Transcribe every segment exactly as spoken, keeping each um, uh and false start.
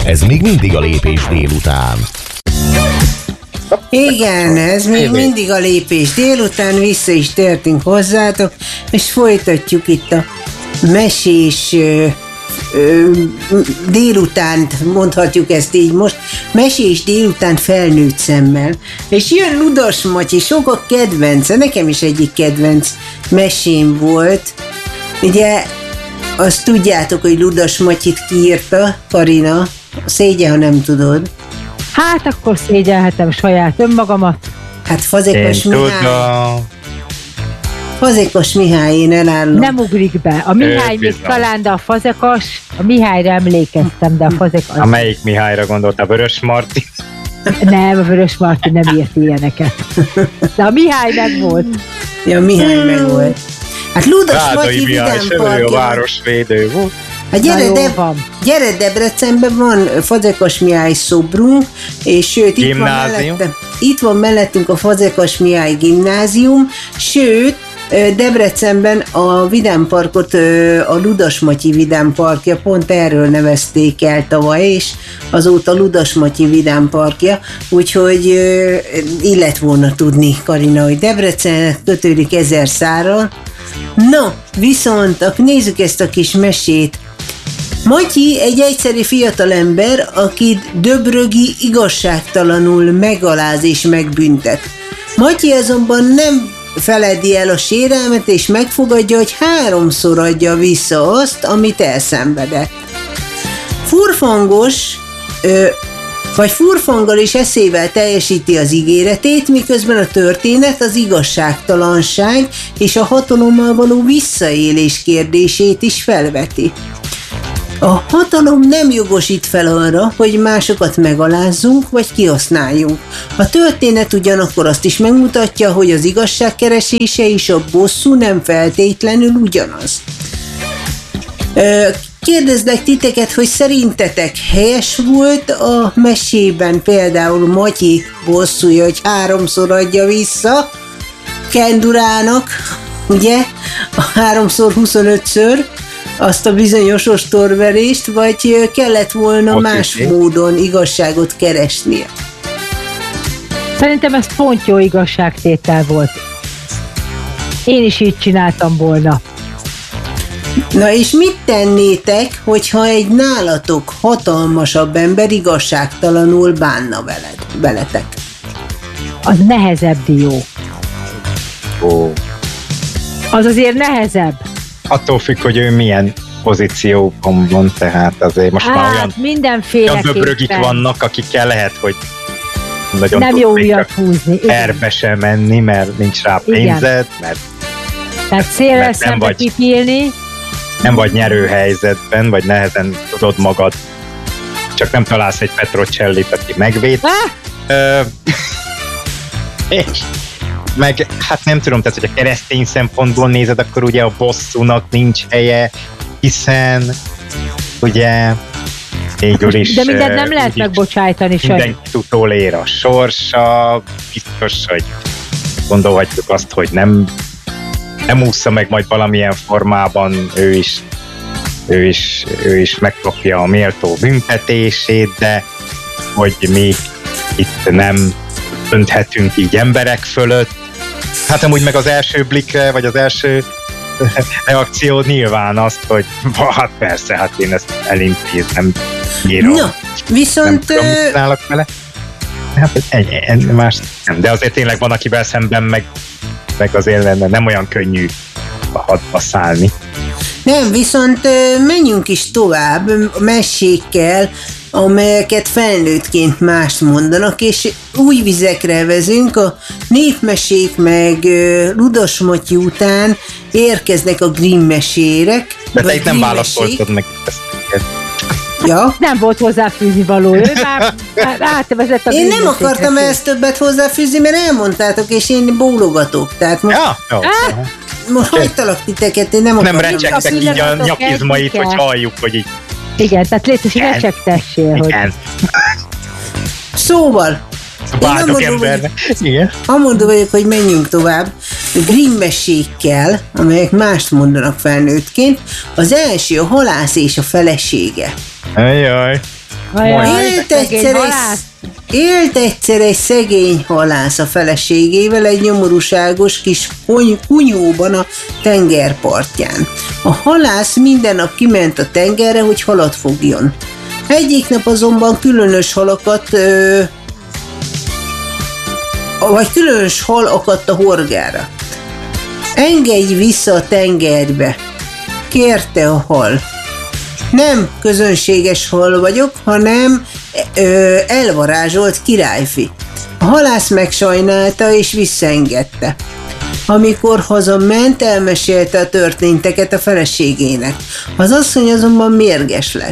Ez még mindig a Lépés délután. Igen, ez még mindig a Lépés délután, vissza is tértünk hozzátok, és folytatjuk itt a mesés ö, ö, délutánt, mondhatjuk ezt így most, mesés délután felnőtt szemmel. És jön Ludas Matyi, sok a kedvence, nekem is egyik kedvenc mesém volt. Ugye azt tudjátok, hogy Ludas Matyit kiírta, Karina, szégyen, ha nem tudod. Hát akkor szégyelhetem saját önmagamat. Hát Fazekas Mihály. Fazekas Mihály, én elállom. Nem ugrik be. A Mihály Ő, még bizony. talán, de a Fazekas, a Mihályra emlékeztem, de a Fazekas... A melyik Mihályra gondolt? A Vörös Marti? Nem, a Vörös Marti nem írt ilyeneket. De a Mihály meg volt. Ja, Mihály meg volt. Hát Ludas Rádai Matyi Mihály, vidám ő a parkja. városvédő volt. Hát gyere, jó de, van. gyere Debrecenben van Fazekas Mihály szobrunk, és sőt, itt van, Gimnázium. mellette, itt van mellettünk a Fazekas Mihály gimnázium, sőt, ö, Debrecenben a Vidámparkot ö, a Ludas Matyi Vidámparkja, pont erről nevezték el tavaly, és azóta Ludas Matyi Vidámparkja, úgyhogy ö, illet volna tudni, Karina, hogy Debrecen kötődik ezer szárral. No, viszont akkor nézzük ezt a kis mesét. Matyi egy egyszerű fiatalember, akit Döbrögi igazságtalanul megaláz és megbüntet. Matyi azonban nem feledi el a sérelmet, és megfogadja, hogy háromszor adja vissza azt, amit elszenvedett. Furfangos, ö, vagy furfanggal és eszével teljesíti az ígéretét, miközben a történet az igazságtalanság és a hatalommal való visszaélés kérdését is felveti. A hatalom nem jogosít fel arra, hogy másokat megalázzunk vagy kihasználjunk. A történet ugyanakkor azt is megmutatja, hogy az igazságkeresése és a bosszú nem feltétlenül ugyanaz. Ö, Kérdezlek titeket, hogy szerintetek helyes volt a mesében például Matyi bosszúja, hogy háromszor adja vissza Kendurának, ugye, a háromszor huszonötször azt a bizonyos ostorverést, vagy kellett volna Oké. más módon igazságot keresnie? Szerintem ez pont jó igazságtétel volt. Én is így csináltam volna. Na és mit tennétek, hogyha egy nálatok hatalmasabb ember igazságtalanul bánna veled, veletek? Az nehezebb dió. Ó. Az azért nehezebb. Attól függ, hogy ő milyen pozícióban van, tehát azért most már olyan, Hát olyan mindenféleképpen. döbrögik vannak, akikkel lehet, hogy nagyon Nem jó tudnék újat csak húzni. Igen. erbe sem menni, mert nincs rá Igen. pénzed, mert Tehát széllel mert nem szembe vagy- kipílni. nem vagy nyerő helyzetben, vagy nehezen tudod magad, csak nem találsz egy Petrocellit, aki megvéd. Ah! Ö, és meg, hát nem tudom, tehát, hogy a keresztény szempontból nézed, akkor ugye a bosszúnak nincs helye, hiszen ugye végül is... De mindent nem ö, lehet úgyis megbocsájtani sem. mindenkit utolér a sorsa, biztos, hogy gondolhatjuk azt, hogy nem nem ússza meg majd valamilyen formában, ő is, ő is, ő is megkapja a méltó büntetését, de hogy mi itt nem dönthetünk így emberek fölött. Hát amúgy meg az első blikre, vagy az első reakció nyilván azt, hogy hát persze, hát én ezt elintézem, írom. Na, viszont... Nem tudom, mit ö, csinálok vele. Hát ennyi, ennyi, más nem. De azért tényleg van, akivel szemben meg, meg azért nem olyan könnyű a hadba szállni. Nem, viszont ö, menjünk is tovább mesékkel, amelyeket felnőttként mást mondanak, és új vizekre vezünk, a népmesék meg ö, Ludas Matyi után érkeznek a Grimm mesérek. De te vagy itt nem Grimm válaszoltad meg ezt. Ja. Nem volt hozzáfűzni való. Ő már, már átvezett a Én nem bűnösségre. akartam ezt többet hozzáfűzni, mert elmondtátok, és én bólogatok. Tehát most, Ja, jó. most hagytalak titeket, én nem Nem akartam. recsegtek így a pillanatok nyakizmait, egyike. hogy halljuk, hogy így Igen, tehát légy szíves, Igen. ne csektessél, hogy igen, Szóval, báldog mondom, embernek. Igen. amondó vagyok, hogy menjünk tovább, Grimm mesékkel, amelyek mást mondanak felnőttként. Az első a halász és a felesége. Ajaj. Élt egyszer, egy, élt egyszer egy szegény halász a feleségével egy nyomorúságos kis kunyhóban a tengerpartján. A halász minden nap kiment a tengerre, hogy halat fogjon. Egyik nap azonban különös halakat, ö, vagy különös hal akadt a horgára. Engedj vissza a tengerbe, kérte a hal. Nem közönséges hal vagyok, hanem ö, elvarázsolt királyfi. A halász megsajnálta és visszaengedte. Amikor hazament, elmesélte a történteket a feleségének. Az asszony azonban mérges lett.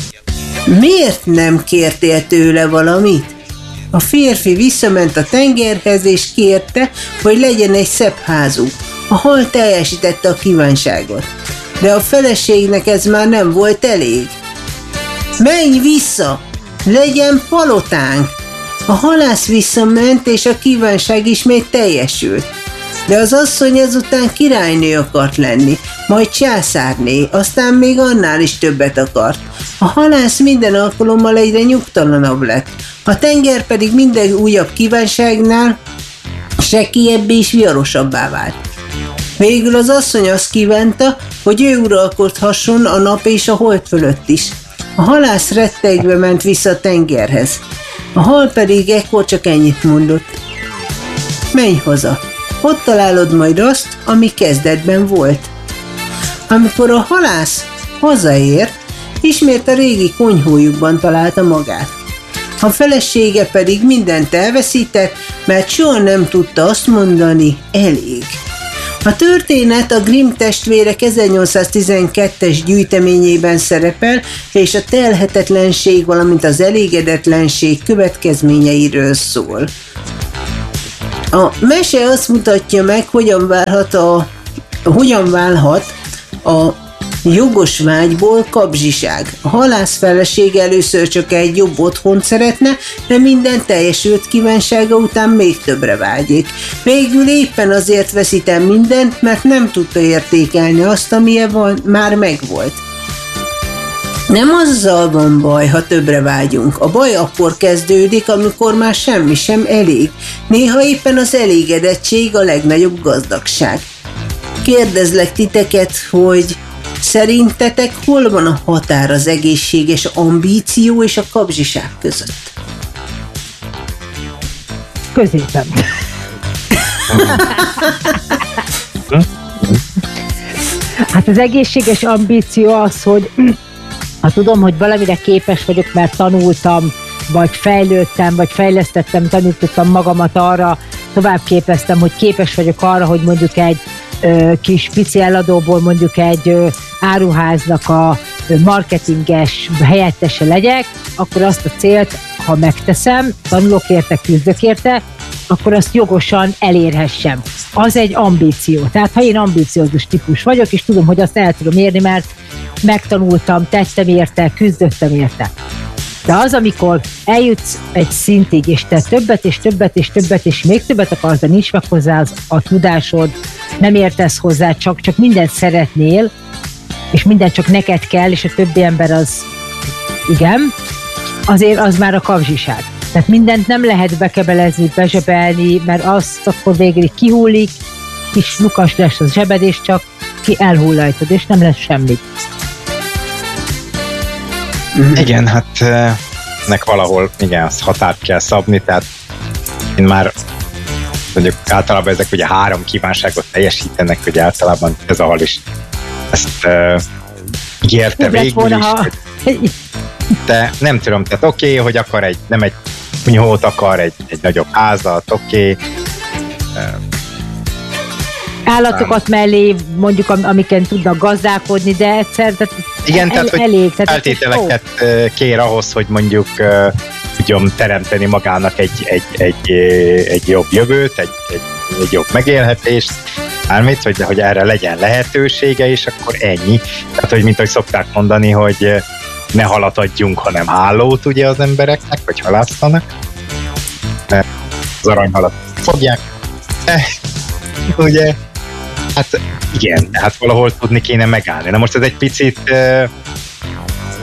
Miért nem kértél tőle valamit? A férfi visszament a tengerhez és kérte, hogy legyen egy szebb házuk. A hal teljesítette a kívánságot. De a feleségnek ez már nem volt elég. Menj vissza! Legyen palotánk! A halász visszament, és a kívánság ismét teljesült. De az asszony ezután királynő akart lenni, majd császárné, aztán még annál is többet akart. A halász minden alkalommal egyre nyugtalanabb lett. A tenger pedig minden újabb kívánságnál sekélyebbé és viharosabbá vált. Végül az asszony azt kívánta, hogy ő uralkodhasson a nap és a hold fölött is. A halász rettegve ment vissza a tengerhez. A hal pedig ekkor csak ennyit mondott. Menj haza, ott találod majd azt, ami kezdetben volt. Amikor a halász hazaért, ismét a régi konyhójukban találta magát. A felesége pedig mindent elveszített, mert soha nem tudta azt mondani, elég. A történet a Grimm testvérek ezernyolcszáztizenkettes gyűjteményében szerepel, és a telhetetlenség, valamint az elégedetlenség következményeiről szól. A mese azt mutatja meg, hogyan válhat a, hogyan válhat a jogos vágyból kapzsiság. A halász feleség először csak egy jobb otthont szeretne, de minden teljesült kívánsága után még többre vágyik. Végül éppen azért veszít el mindent, mert nem tudta értékelni azt, amilyen van, már megvolt. Nem azzal van baj, ha többre vágyunk. A baj akkor kezdődik, amikor már semmi sem elég. Néha éppen az elégedettség a legnagyobb gazdagság. Kérdezlek titeket, hogy szerintetek hol van a határ az egészséges ambíció és a kapzsiság között? Középen. Hát az egészséges ambíció az, hogy ha tudom, hogy valamire képes vagyok, mert tanultam, vagy fejlődtem, vagy fejlesztettem, tanítottam magamat arra, tovább képeztem, hogy képes vagyok arra, hogy mondjuk egy ö, kis pici eladóból mondjuk egy ö, áruháznak a marketinges helyettese legyek, akkor azt a célt, ha megteszem, tanulok érte, küzdök érte, akkor azt jogosan elérhessem. Az egy ambíció. Tehát ha én ambíciózus típus vagyok, és tudom, hogy azt el tudom érni, mert megtanultam, tettem érte, küzdöttem érte. De az, amikor eljutsz egy szintig, és te többet és többet és többet és még többet akarsz, de nincs meg hozzá az, a tudásod, nem értesz hozzá, csak, csak mindent szeretnél, és mindent csak neked kell, és a többi ember az igen, azért az már a kapzsiság. Tehát mindent nem lehet bekebelezni, bezsebelni, mert azt akkor végül kihullik, kis lukas lesz a zsebed, és csak ki elhullajtod, és nem lesz semmi. Igen, hát nek valahol, igen, határt kell szabni, tehát én már mondjuk általában ezek ugye három kívánságot teljesítenek, hogy általában ez a hal is ezt uh, ígérte végül volna, is, ha... hogy, de nem tudom, tehát oké, okay, hogy akar egy, nem egy kunyhót akar, egy, egy nagyobb házat, oké. Okay. Uh, Állatokat um, mellé, mondjuk, amiken tudnak gazdálkodni, de egyszer, tehát igen, el, tehát, hogy elég, feltételeket tehát kér ahhoz, hogy mondjuk uh, tudjon teremteni magának egy, egy, egy, egy jobb jövőt, egy, egy, egy jobb megélhetést, bármit, hogy, hogy erre legyen lehetősége, és akkor ennyi. Tehát, hogy mint ahogy szokták mondani, hogy ne halat adjunk, hanem hálót ugye az embereknek, vagy halásztanak. Az aranyhalat fogják. Ugye? Hát igen, hát valahol tudni kéne megállni. Na most ez egy picit uh, uh,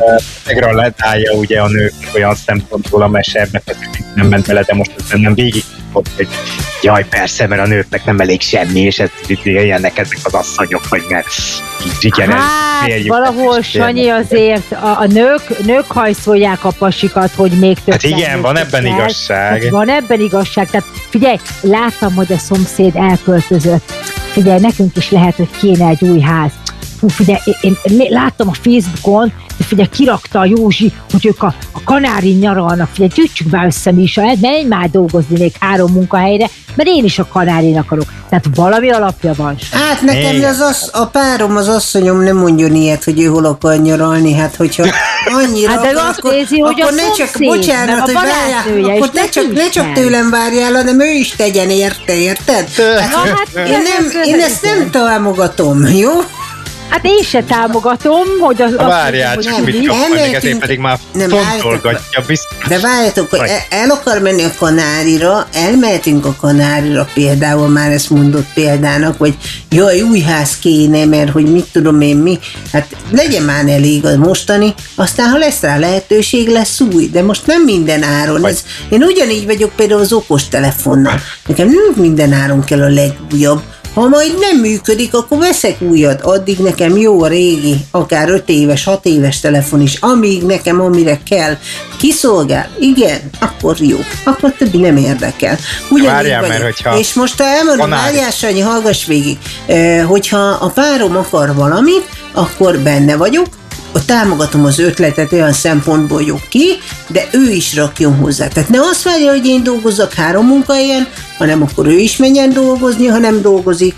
Megra ledálja ugye a nők olyan szempontból a meserbe, nem ment bele, de most ez bennem végig volt, hogy jaj, persze, mert a nőknek nem elég semmi, és ez ilyenek ezek az asszonyok, hogy mert így igen, hát, valahol, Sanyi, azért a, a nők, nők hajszolják a pasikat, hogy még több. Hát igen, van ebben el. igazság. Hát van ebben igazság. Tehát figyelj, láttam, hogy a szomszéd elköltözött. Figyelj, nekünk is lehet, hogy kéne egy új ház. Hú, figyelj, én, én láttam a Facebookon, hogy figyelj, kirakta a Józsi, hogy ők a, a Kanárin nyaralnak. Figyelj, gyűjtsük be össze mi is, menj már dolgozni még három munkahelyre, mert én is a Kanárin akarok. Tehát valami alapja van. Hát nekem az, az a párom, az asszonyom nem mondjon ilyet, hogy ő hol akar nyaralni, hát hogyha annyira hát akar, akkor, nézi, hogy akkor a ne csak, szomszéd, bocsánat, hogy várjál, akkor ne csak, ne csak tőlem várjál, hanem ő is tegyen érte, érted? Hát, hát, én, nem, én ezt nem támogatom, jó? Hát én se támogatom, hogy az... Várjál, csak nem, mit kapni, meg ezért pedig már fontolgatja biztos. De várjátok, hogy el akar menni a Kanárira, elmehetünk a Kanárira például, már ezt mondott példának, hogy jaj, új ház kéne, mert hogy mit tudom én mi, hát legyen már elég a mostani, aztán ha lesz rá lehetőség, lesz új, de most nem minden áron. Ez, én ugyanígy vagyok például az okostelefonnal. Nekem nem minden áron kell a legújabb. Ha majd nem működik, akkor veszek újat. Addig nekem jó a régi, akár öt éves, hat éves telefon is, amíg nekem amire kell kiszolgál, igen, akkor jó. Akkor többi nem érdekel. Várjál, mert hogyha... És most ha elmondom, várjál, Sanyi, hallgass végig, hogyha a párom akar valamit, akkor benne vagyok, támogatom az ötletet olyan szempontból jó ki, de ő is rakjon hozzá. Tehát ne azt várja, hogy én dolgozzak három munkahelyen, hanem akkor ő is menjen dolgozni, ha nem dolgozik,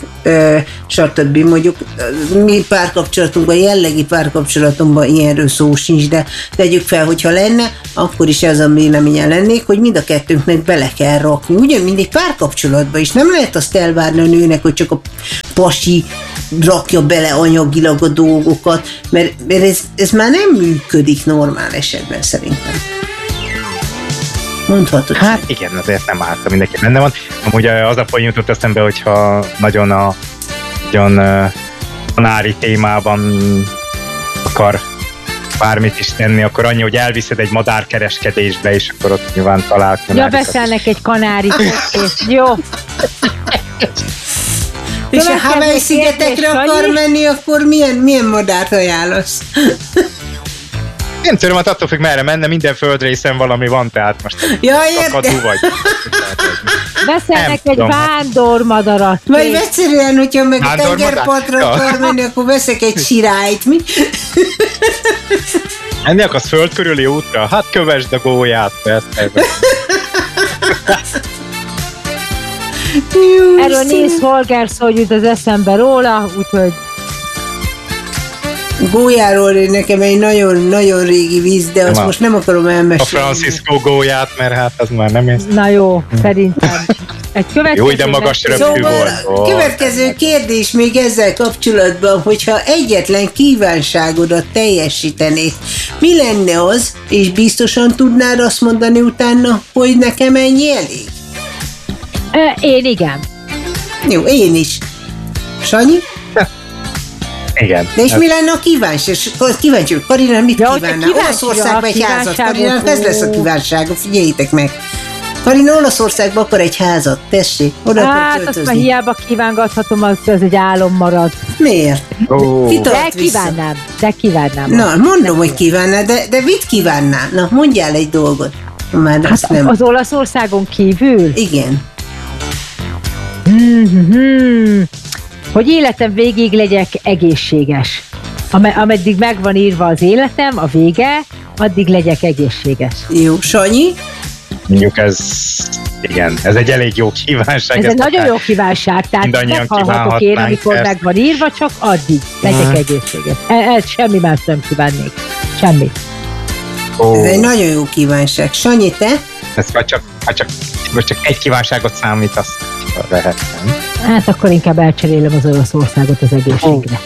stb. Mondjuk mi párkapcsolatunkban, jellegi párkapcsolatomban ilyenről szó sincs, de tegyük fel, hogyha lenne, akkor is ez a véleményen lennék, hogy mind a kettőnknek bele kell rakni. Ugyan mindig párkapcsolatban is. Nem lehet azt elvárni a nőnek, hogy csak a pasi rakja bele anyagilag a dolgokat, mert, mert ez, ez már nem működik normál esetben szerintem. Mondhatod. Hát igen, azért nem állt, mindenki benne van. Amúgy az a poén jutott eszembe, hogyha nagyon a nagyon tanári témában akar bármit is tenni, akkor annyi, hogy elviszed egy madárkereskedésbe, és akkor ott nyilván talál kanárikat. Ja, veszelnek egy kanári tesztést. Jó. És ha Hawaii-szigetekre akar menni, akkor milyen, milyen madárt ajánlasz? Nem tudom, hát attól függ, merre menne, minden földrészen valami van, tehát most ja, akadú vagy. Veszelnek egy vándormadarat. Vagy egyszerűen, hogyha meg a tengerpartra akar menni, akkor veszek egy sirályt, mi? Enni akarsz föld körüli útra? Hát kövesd a gólyát, persze. Erről nézd, Holger szó jut az eszembe róla, úgyhogy gólyáról nekem egy nagyon-nagyon régi víz, de azt nem most nem akarom elmesélni. A Francisco gólyát, mert hát az már nem ész. Na jó, szerintem. Egy jó, de magas röptű szóval volt. Következő kérdés még ezzel kapcsolatban, hogyha egyetlen kívánságodat teljesítenéd, mi lenne az, és biztosan tudnád azt mondani utána, hogy nekem ennyi elég? Én igen. Jó, én is. Sanyi? Igen. De és ez... mi lenne a kívánság? Kíváncsi, Karina, mit ja, kívánnál? Olaszországban egy házat. Karina, ez lesz a kívánsága, figyeljétek meg. Karina Olaszországban akar egy házat, tessék, oda hát azt már hiába kívángathatom, az, az egy álom marad. Miért? Oh. De kívánnám, de kívánnám. Na, mondom, hogy kívánnál, de, de mit kívánnál? Na, mondjál egy dolgot. Már hát nem. Az Olaszországon kívül? Igen. Mm-hmm. Hogy életem végig legyek egészséges. Am- ameddig meg van írva az életem, a vége, addig legyek egészséges. Jó, Sanyi? Mondjuk ez, igen, ez egy elég jó kívánság. Ez egy nagyon jó kívánság, tehát meghalhatok én, amikor ezt meg van írva, csak addig legyek uh-huh. egészséges. Ez semmi más nem kívánnék. Semmi. Oh. Ez egy nagyon jó kívánság. Sanyi, te? Ez vagy csak, vagy csak, vagy csak egy kívánságot számít, azt lehet. Hát akkor inkább elcserélem az Olaszországot az egészségre.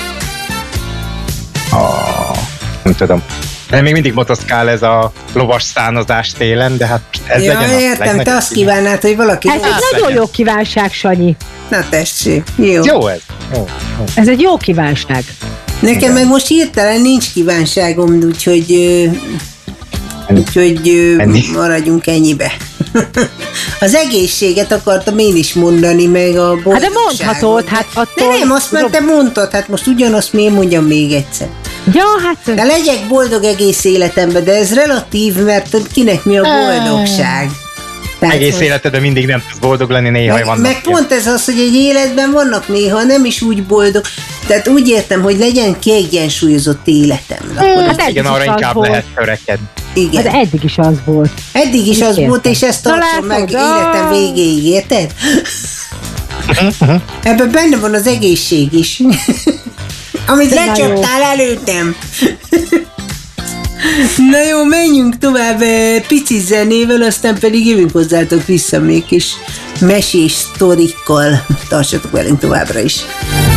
Oh, nem tudom. De még mindig motoszkál ez a lovas szánozás télen, de hát ez ja, legyen értem, te azt kívánnád, hogy valaki... Ez egy nagyon legyen. Jó kívánság, Sanyi. Na tessék, jó. Jó ez. Jó, jó. Ez egy jó kívánság. Nekem Igen. meg most hirtelen nincs kívánságom, úgyhogy, ö, úgyhogy ö, Ennyi. maradjunk ennyibe. Az egészséget akartam én is mondani, meg a boldogságot. Hát de mondhatod, hát De attól... nem, azt már te mondtad, hát most ugyanazt miért mondjam még egyszer. Ja, hát... De legyek boldog egész életemben, de ez relatív, mert kinek mi a boldogság. Tehát Egész most- életedben mindig nem tudsz boldog lenni, néha meg, vannak. meg pont ez az, hogy egy életben vannak néha nem is úgy boldog, tehát úgy értem, hogy legyen kiegyensúlyozott életem. Akkor Hát ez- eddig Igen, is arra az inkább volt. lehet törekedni. igen. Hát eddig is az volt. Eddig is az Értem. volt, és ezt Na tartson meg látod, ah. életem végéig, érted? Ebben benne van az egészség is. Amit Na jó. lecsaptál előttem. Na jó, menjünk tovább eh, pici zenével, aztán pedig jövünk hozzátok vissza még kis mesés sztorikkal. Tartsatok velünk továbbra is.